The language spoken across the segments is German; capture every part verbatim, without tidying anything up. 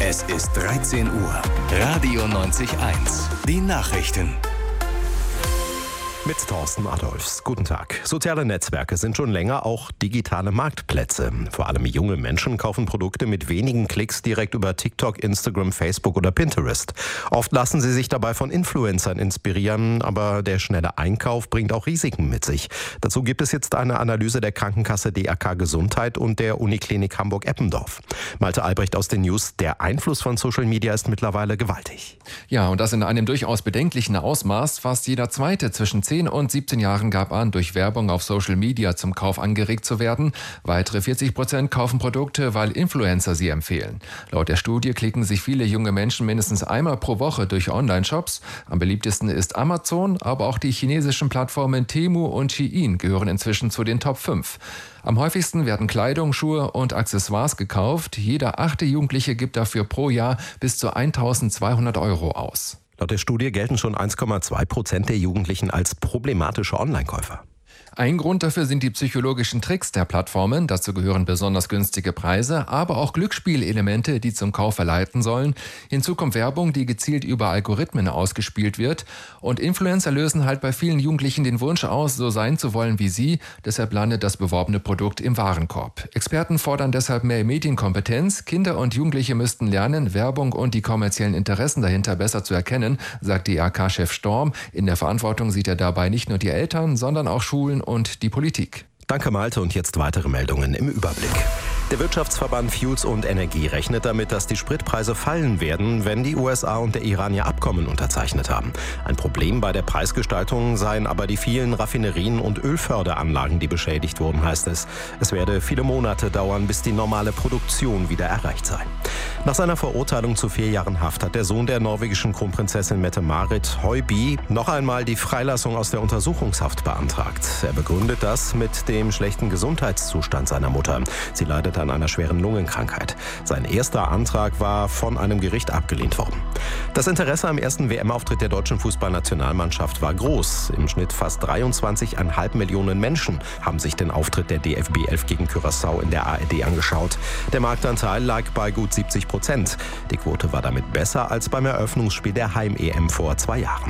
Es ist dreizehn Uhr. Radio neunzig Komma eins. Die Nachrichten. Mit Thorsten Adolfs. Guten Tag. Soziale Netzwerke sind schon länger auch digitale Marktplätze. Vor allem junge Menschen kaufen Produkte mit wenigen Klicks direkt über TikTok, Instagram, Facebook oder Pinterest. Oft lassen sie sich dabei von Influencern inspirieren, aber der schnelle Einkauf bringt auch Risiken mit sich. Dazu gibt es jetzt eine Analyse der Krankenkasse D R K Gesundheit und der Uniklinik Hamburg-Eppendorf. Malte Albrecht aus den News. Der Einfluss von Social Media ist mittlerweile gewaltig. Ja, und das in einem durchaus bedenklichen Ausmaß. Fast jeder Zweite zwischen zehn und siebzehn Jahren gab an, durch Werbung auf Social Media zum Kauf angeregt zu werden. Weitere vierzig Prozent kaufen Produkte, weil Influencer sie empfehlen. Laut der Studie klicken sich viele junge Menschen mindestens einmal pro Woche durch Online-Shops. Am beliebtesten ist Amazon, aber auch die chinesischen Plattformen Temu und Shein gehören inzwischen zu den Top fünf. Am häufigsten werden Kleidung, Schuhe und Accessoires gekauft. Jeder achte Jugendliche gibt dafür pro Jahr bis zu eintausendzweihundert Euro aus. Laut der Studie gelten schon eins Komma zwei Prozent der Jugendlichen als problematische Online-Käufer. Ein Grund dafür sind die psychologischen Tricks der Plattformen. Dazu gehören besonders günstige Preise, aber auch Glücksspielelemente, die zum Kauf verleiten sollen. Hinzu kommt Werbung, die gezielt über Algorithmen ausgespielt wird. Und Influencer lösen halt bei vielen Jugendlichen den Wunsch aus, so sein zu wollen wie sie. Deshalb landet das beworbene Produkt im Warenkorb. Experten fordern deshalb mehr Medienkompetenz. Kinder und Jugendliche müssten lernen, Werbung und die kommerziellen Interessen dahinter besser zu erkennen, sagt D R K-Chef Storm. In der Verantwortung sieht er dabei nicht nur die Eltern, sondern auch Schulen und die Politik. Danke Malte und jetzt weitere Meldungen im Überblick. Der Wirtschaftsverband Fuels und Energie rechnet damit, dass die Spritpreise fallen werden, wenn die U S A und der Iran ihr Abkommen unterzeichnet haben. Ein Problem bei der Preisgestaltung seien aber die vielen Raffinerien und Ölförderanlagen, die beschädigt wurden, heißt es. Es werde viele Monate dauern, bis die normale Produktion wieder erreicht sei. Nach seiner Verurteilung zu vier Jahren Haft hat der Sohn der norwegischen Kronprinzessin Mette-Marit, Høiby, noch einmal die Freilassung aus der Untersuchungshaft beantragt. Er begründet das mit dem schlechten Gesundheitszustand seiner Mutter. Sie leidet an einer schweren Lungenkrankheit. Sein erster Antrag war von einem Gericht abgelehnt worden. Das Interesse am ersten W M-Auftritt der deutschen Fußballnationalmannschaft war groß. Im Schnitt fast dreiundzwanzig Komma fünf Millionen Menschen haben sich den Auftritt der D F B elf gegen Curaçao in der A R D angeschaut. Der Marktanteil lag bei gut siebzig Prozent. Die Quote war damit besser als beim Eröffnungsspiel der Heim-E M vor zwei Jahren.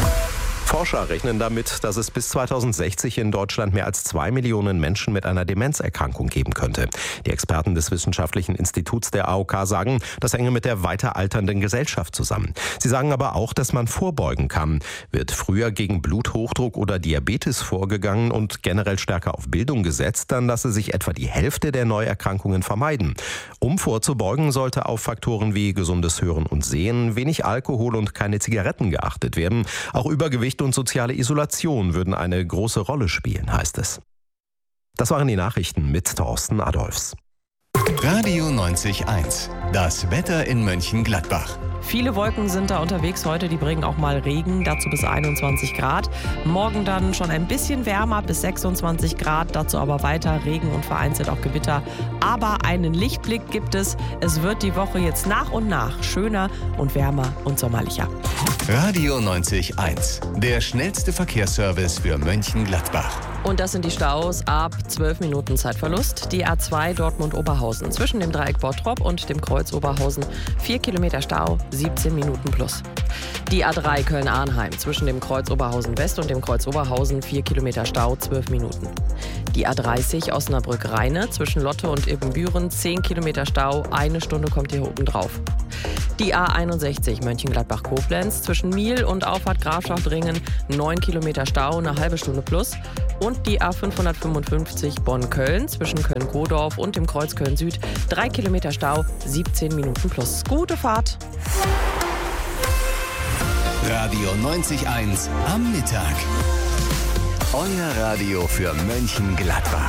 Forscher rechnen damit, dass es bis zweitausendsechzig in Deutschland mehr als zwei Millionen Menschen mit einer Demenzerkrankung geben könnte. Die Experten des Wissenschaftlichen Instituts der A O K sagen, das hänge mit der weiter alternden Gesellschaft zusammen. Sie sagen aber auch, dass man vorbeugen kann. Wird früher gegen Bluthochdruck oder Diabetes vorgegangen und generell stärker auf Bildung gesetzt, dann lasse sich etwa die Hälfte der Neuerkrankungen vermeiden. Um vorzubeugen, sollte auf Faktoren wie gesundes Hören und Sehen, wenig Alkohol und keine Zigaretten geachtet werden. Auch Übergewicht und soziale Isolation würden eine große Rolle spielen, heißt es. Das waren die Nachrichten mit Thorsten Adolfs. Radio neunzig Komma eins. Das Wetter in Mönchengladbach. Viele Wolken sind da unterwegs heute, die bringen auch mal Regen, dazu bis einundzwanzig Grad. Morgen dann schon ein bisschen wärmer, bis sechsundzwanzig Grad, dazu aber weiter Regen und vereinzelt auch Gewitter. Aber einen Lichtblick gibt es. Es wird die Woche jetzt nach und nach schöner und wärmer und sommerlicher. Radio neunzig Komma eins. Der schnellste Verkehrsservice für Mönchengladbach. Und das sind die Staus ab zwölf Minuten Zeitverlust. Die A zwei Dortmund-Oberhausen zwischen dem Dreieck Bottrop und dem Kreuz Oberhausen. vier Kilometer Stau, siebzehn Minuten plus. Die A drei Köln-Arnheim zwischen dem Kreuz Oberhausen West und dem Kreuz Oberhausen. vier Kilometer Stau, zwölf Minuten. Die A dreißig Osnabrück-Rheine zwischen Lotte und Ibbenbüren. zehn Kilometer Stau, eine Stunde kommt hier oben drauf. Die A einundsechzig Mönchengladbach-Koblenz zwischen Miel und Auffahrt Grafschaft-Ringen. neun Kilometer Stau, eine halbe Stunde plus. Und die A fünfhundertfünfundfünfzig Bonn-Köln zwischen Köln-Godorf und dem Kreuz Köln-Süd. drei Kilometer Stau, siebzehn Minuten plus. Gute Fahrt! Radio neunzig Komma eins am Mittag. Euer Radio für Mönchengladbach.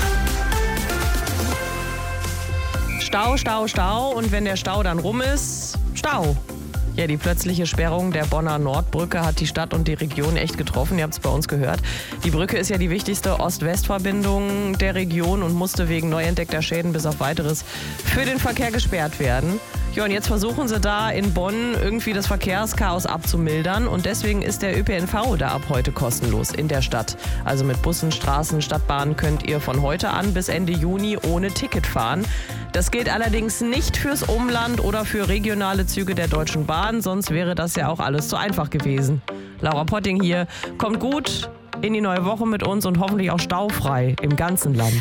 Stau, Stau, Stau und wenn der Stau dann rum ist, Stau. Ja, die plötzliche Sperrung der Bonner Nordbrücke hat die Stadt und die Region echt getroffen. Ihr habt es bei uns gehört. Die Brücke ist ja die wichtigste Ost-West-Verbindung der Region und musste wegen neu entdeckter Schäden bis auf Weiteres für den Verkehr gesperrt werden. Ja, und jetzt versuchen sie da in Bonn irgendwie das Verkehrschaos abzumildern und deswegen ist der Ö P N V da ab heute kostenlos in der Stadt. Also mit Bussen, Straßen, Stadtbahnen könnt ihr von heute an bis Ende Juni ohne Ticket fahren. Das gilt allerdings nicht fürs Umland oder für regionale Züge der Deutschen Bahn, sonst wäre das ja auch alles zu einfach gewesen. Laura Potting hier, kommt gut in die neue Woche mit uns und hoffentlich auch staufrei im ganzen Land.